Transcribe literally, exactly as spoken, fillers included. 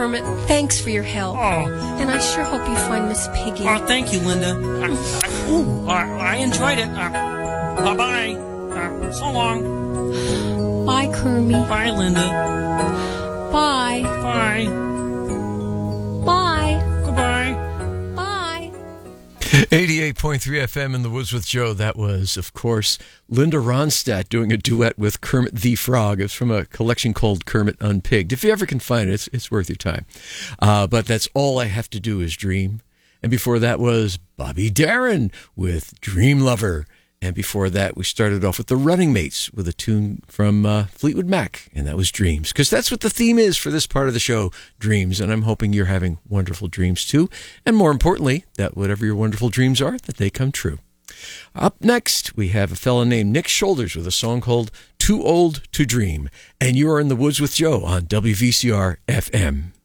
Kermit, thanks for your help. Oh. And I sure hope you find Miss Piggy. Oh, thank you, Linda. I, I, ooh, I, I enjoyed it. Uh, bye-bye. Uh, so long. Bye, Kermit. Bye, Linda. Bye. Bye. Bye. Goodbye. Bye. eighty-eight point three F M in the Woods with Joe. That was, of course, Linda Ronstadt doing a duet with Kermit the Frog. It's from a collection called Kermit Unpigged. If you ever can find it, it's, it's worth your time. Uh, but that's All I Have to Do Is Dream. And before that was Bobby Darin with Dream Lover. And before that, we started off with the Running Mates with a tune from uh, Fleetwood Mac, and that was Dreams. Because that's what the theme is for this part of the show, dreams. And I'm hoping you're having wonderful dreams too. And more importantly, that whatever your wonderful dreams are, that they come true. Up next, we have a fella named Nick Shoulders with a song called Too Old to Dream. And you are in the Woods with Joe on W V C R F M.